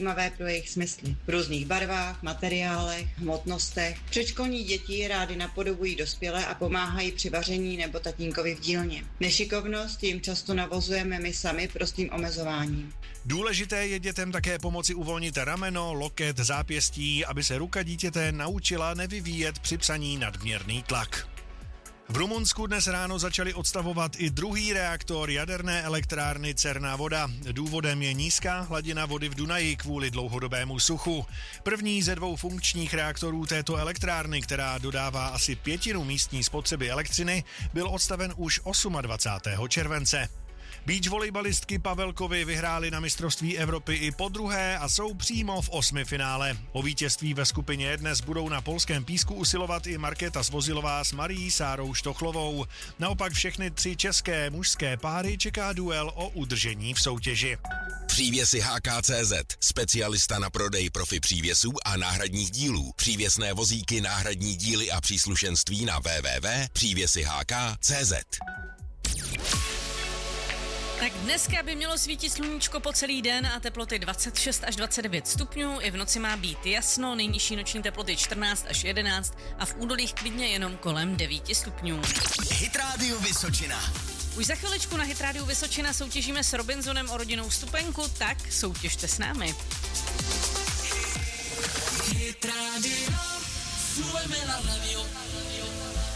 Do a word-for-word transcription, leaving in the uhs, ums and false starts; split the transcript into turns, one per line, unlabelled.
zajímavé pro jejich smysly. V různých barvách, materiálech, hmotnostech. Předškolní děti rády napodobují dospělé a pomáhají při vaření nebo tatínkovi v dílně. Nešikovnost jim často navozujeme my sami prostým omezováním.
Důležité je dětem také pomoci uvolnit rameno, loket, zápěstí, aby se ruka dítěte naučila nevyvíjet při psaní nadměrný tlak. V Rumunsku dnes ráno začali odstavovat i druhý reaktor jaderné elektrárny Černá Voda. Důvodem je nízká hladina vody v Dunaji kvůli dlouhodobému suchu. První ze dvou funkčních reaktorů této elektrárny, která dodává asi pětinu místní spotřeby elektřiny, byl odstaven už dvacátého osmého července. Beach volejbalistky Pavelkovy vyhrály na mistrovství Evropy i po druhé a jsou přímo v osmifinále. O vítězství ve skupině dnes budou na polském písku usilovat i Markéta Svozilová s Marií Sárou Štochlovou. Naopak všechny tři české mužské páry čeká duel o udržení v soutěži.
Přívěsy H K tečka cé zet, specialista na prodej profi přívěsů a náhradních dílů. Přívěsné vozíky, náhradní díly a příslušenství na w w w tečka přívěsy h k tečka cé zet.
Tak dneska by mělo svítit sluníčko po celý den a teploty dvacet šest až dvacet devět stupňů, i v noci má být jasno, nejnižší noční teploty čtrnáct až jedenáct a v údolích klidně jenom kolem devět stupňů.
Hit Radio Vysočina.
Už za chviličku na Hit Radio Vysočina soutěžíme s Robinsonem o rodinnou vstupenku, tak soutěžte s námi.
Hit Radio, súbeme la radio.